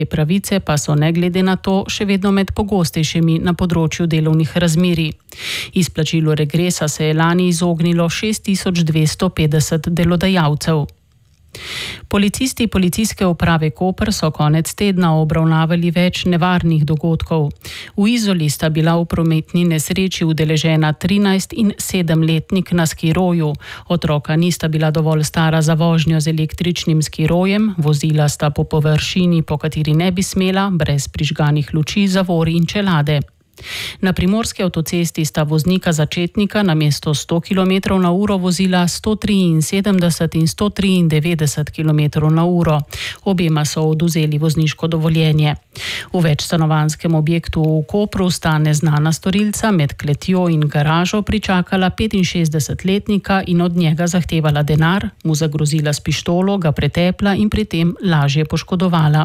pravice pa so ne glede na to še vedno med pogostejšimi na področju delovnih razmerij. Izplačilu regresa se je lani izognilo 6250 delodajalcev. Policisti Policijske uprave Koper so konec tedna obravnavali več nevarnih dogodkov. V Izoli sta bila v prometni nesreči udeležena 13- in 7-letnik na skiroju. Otroka nista bila dovolj stara za vožnjo z električnim skirojem, vozila sta po površini, po kateri ne bi smela, brez prižganih luči, zavor in čelade. Na primorski avtocesti sta voznika začetnika namesto 100 km/h vozila 173 in 193 km/h. Obema so odvzeli vozniško dovoljenje. V večstanovanjskem objektu v Kopru sta neznana storilca med kletjo in garažo pričakala 65-letnika in od njega zahtevala denar, mu zagrozila s pištolo, ga pretepla in pri tem lažje poškodovala.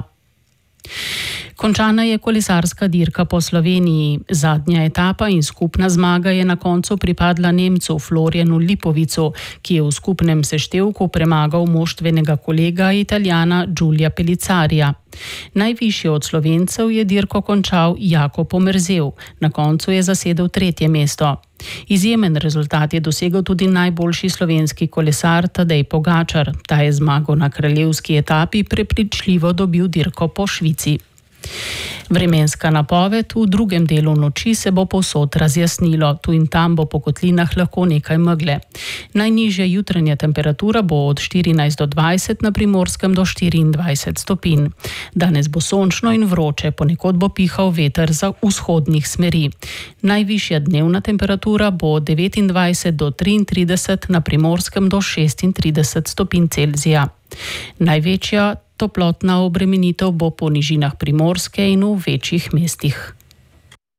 Končana je kolesarska dirka po Sloveniji. Zadnja etapa in skupna zmaga je na koncu pripadla Nemcu Florianu Lipovicu, ki je v skupnem seštevku premagal moštvenega kolega Italijana Giulia Pellizzarija. Najvišje od Slovencev je dirko končal Jakob Omerzel, na koncu je zasedel 3. mesto. Izjemen rezultat je dosegel tudi najboljši slovenski kolesar Tadej Pogačar. Ta je zmago na kraljevski etapi prepričljivo dobil dirko po Švici. Vremenska napoved: v drugem delu noči se bo povsod razjasnilo, tu in tam bo po kotlinah lahko nekaj megle. Najnižja jutranja temperatura bo od 14 do 20, na Primorskem do 24 stopinj. Danes bo sončno in vroče, ponekod bo pihal veter za vzhodnih smeri. Najvišja dnevna temperatura bo od 29 do 33, na Primorskem do 36 stopinj Celzija. Največja toplotna obremenitev bo po nižinah Primorske in v večjih mestih.